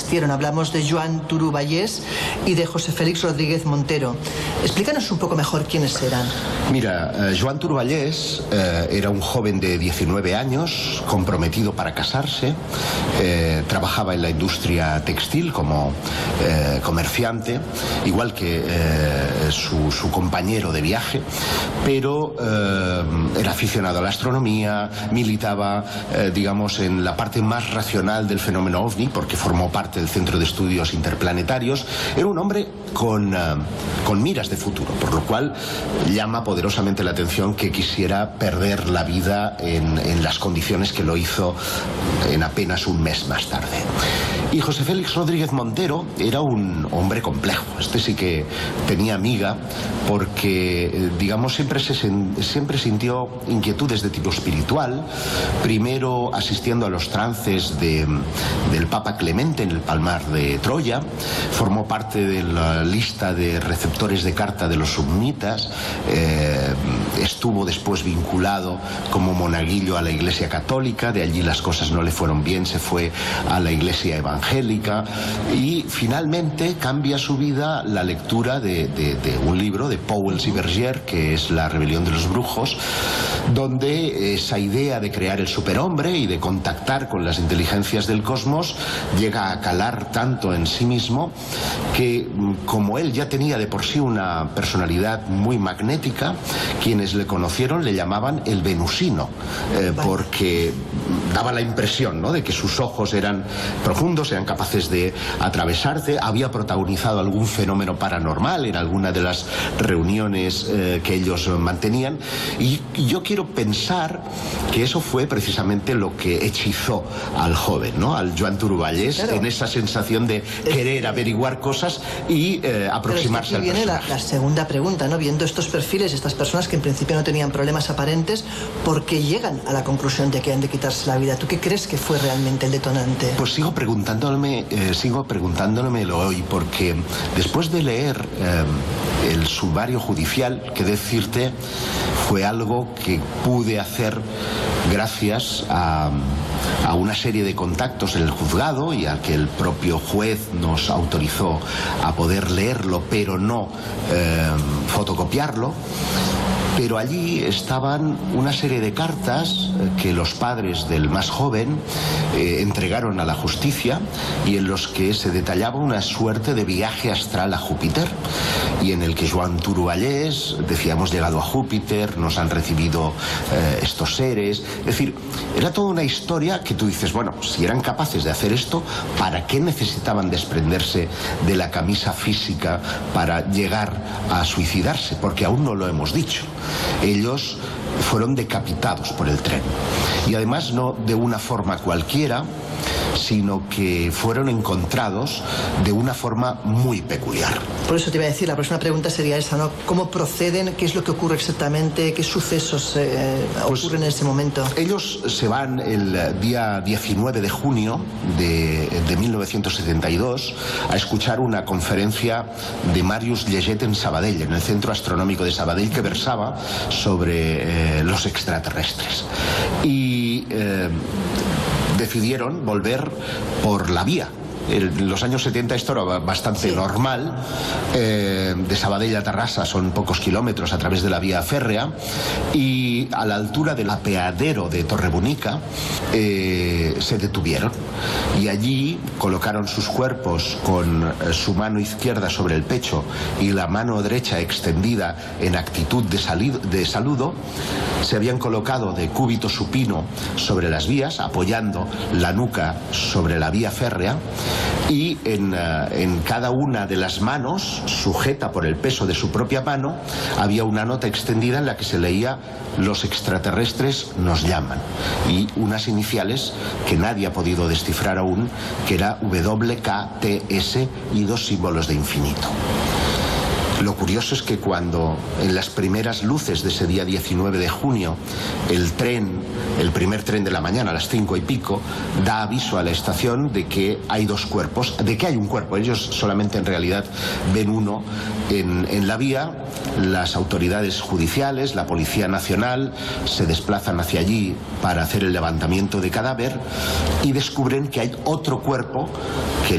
asistieron. Hablamos de Joan Turuballés y de José Félix Rodríguez Montero. Explícanos un poco mejor quiénes eran. Mira, Joan Turuballés era un joven de 19 años, comprometido para casarse, trabajaba en la industria textil como comerciante, igual que su compañero de viaje, pero era aficionado a la astronomía, militaba, digamos, en la parte más racional del fenómeno OVNI, porque formó parte del Centro de Estudios Interplanetarios. Era un hombre con miras de futuro, por lo cual llama poderosamente la atención que quisiera perder la vida en las condiciones que lo hizo en apenas un mes más tarde. Y José Félix Rodríguez Montero era un hombre complejo. Este sí que tenía amiga porque, digamos, siempre sintió inquietudes de tipo espiritual, primero asistiendo a los trances del Papa Clemente en el Palmar de Troya, formó parte de la lista de receptores de carta de los summitas, estuvo después vinculado como monaguillo a la Iglesia Católica, de allí las cosas no le fueron bien, se fue a la Iglesia Evangélica y finalmente cambia su vida la lectura de un libro de Pauwels y Bergier, que es La rebelión de los brujos, donde esa idea de crear el superhombre y de contactar con las inteligencias del cosmos llega a calar tanto en sí mismo que, como él ya tenía de por sí una personalidad muy magnética, quienes le conocieron le llamaban el venusino, porque daba la impresión, ¿no?, de que sus ojos eran profundos, eran capaces de atravesarse. Había protagonizado algún fenómeno paranormal en alguna de las reuniones que ellos mantenían, y yo quiero pensar que eso fue precisamente lo que hechizó al joven, ¿no?, al Joan Turuballés, claro, en esa sensación de querer averiguar cosas y aproximarse al personaje. Viene la segunda pregunta, ¿no? Viendo estos perfiles, estas personas que en principio no tenían problemas aparentes, ¿por qué llegan a la conclusión de que han de quitarse la vida? ¿Tú qué crees que fue realmente el detonante? Pues sigo preguntándomelo hoy, porque después de leer el sumario judicial, que decirte, fue algo que pude hacer gracias a una serie de contactos en el juzgado y a que el propio juez nos autorizó a poder leerlo, pero no fotocopiarlo. Pero allí estaban una serie de cartas que los padres del más joven entregaron a la justicia y en los que se detallaba una suerte de viaje astral a Júpiter, y en el que Joan Turuballés decía: hemos llegado a Júpiter, nos han recibido estos seres. Es decir, era toda una historia que tú dices, bueno, si eran capaces de hacer esto, ¿para qué necesitaban desprenderse de la camisa física para llegar a suicidarse? Porque aún no lo hemos dicho. Ellos fueron decapitados por el tren, y además no de una forma cualquiera, sino que fueron encontrados de una forma muy peculiar. Por eso te iba a decir, la próxima pregunta sería esa, ¿no? ¿Cómo proceden? ¿Qué es lo que ocurre exactamente? ¿Qué sucesos ocurren en ese momento? Ellos se van el día 19 de junio de 1972 a escuchar una conferencia de Màrius Lleget en Sabadell, en el Centro Astronómico de Sabadell, que versaba sobre los extraterrestres. Y decidieron volver por la vía. En los años 70 esto era bastante normal. De Sabadell a Tarrasa son pocos kilómetros a través de la vía férrea, y a la altura del apeadero de Torrebonica se detuvieron, y allí colocaron sus cuerpos con su mano izquierda sobre el pecho y la mano derecha extendida en actitud de saludo. Se habían colocado de cúbito supino sobre las vías, apoyando la nuca sobre la vía férrea, y en cada una de las manos, sujeta por el peso de su propia mano, había una nota extendida en la que se leía: los extraterrestres nos llaman, y unas iniciales que nadie ha podido descifrar aún, que era WKTS y dos símbolos de infinito. Lo curioso es que cuando en las primeras luces de ese día 19 de junio el primer tren de la mañana a las 5 y pico da aviso a la estación de que hay dos cuerpos, de que hay un cuerpo, ellos solamente en realidad ven uno en la vía, las autoridades judiciales, la Policía Nacional se desplazan hacia allí para hacer el levantamiento de cadáver y descubren que hay otro cuerpo que